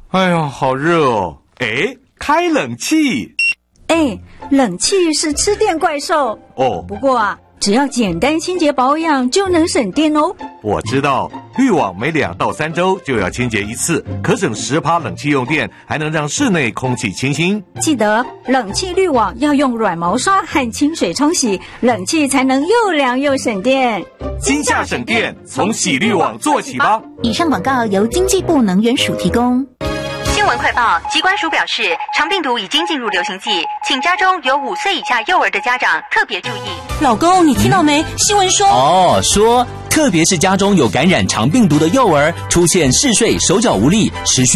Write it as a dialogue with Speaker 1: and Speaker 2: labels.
Speaker 1: 哎呀，好热哦！哎，开冷气。
Speaker 2: 冷气是吃电怪兽
Speaker 1: 哦。
Speaker 2: 不过啊，只要简单清洁保养就能省电哦。
Speaker 1: 我知道，滤网每2到3周就要清洁一次，可省10%冷气用电，还能让室内空气清新。
Speaker 2: 记得冷气滤网要用软毛刷和清水冲洗，冷气才能又凉又省电。
Speaker 1: 今夏省电，从洗滤网做起吧。
Speaker 3: 以上广告由经济部能源署提供。
Speaker 4: 新闻快报，疾管署表示，肠病毒已经进入流行季，请家中有5岁以下幼儿的家长特别注意。
Speaker 3: 老公，你听到没？新闻说，
Speaker 5: 特别是家中有感染肠病毒的幼儿，出现嗜睡、手脚无力、持续